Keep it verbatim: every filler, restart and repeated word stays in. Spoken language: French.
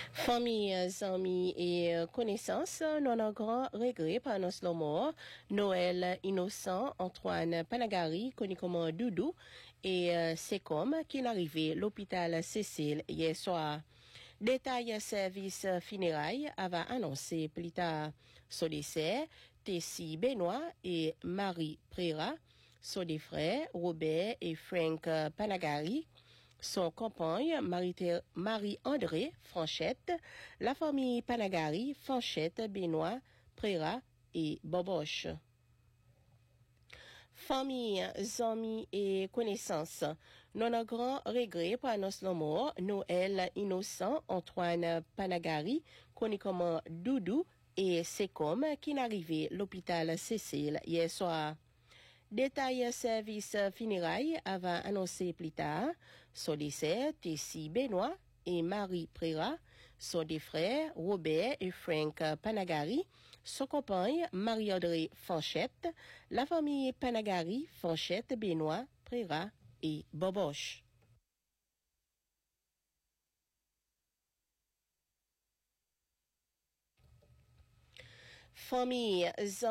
Famille, amis et euh, connaissances, nous avons un grand regret par nos mort. Noël Innocent, Antoine Panagari, connu comme Doudou, et euh, c'est comme qui est arrivé à l'hôpital Cécile hier soir. Détail service funérailles avait annoncé plus tard. Son décès, Tessie Benoît et Marie Préra, son des frères Robert et Frank Panagari, son compagne Marie- Marie-André Franchette, la famille Panagari, Franchette, Benoît, Préra et Boboche. Famille, amis et connaissances, non un grand regret par nos morts, Noël Innocent, Antoine Panagari, connu comme Doudou, et c'est comme qui est arrivé à l'hôpital Cécile hier soir. Détail service funérailles avait annoncé plus tard. Son décès, Tessie Benoît et Marie Préra, sont des frères Robert et Frank Panagari, son compagne Marie-André Fanchette, la famille Panagari, Fanchette, Benoît, Préra et Boboche. Famille,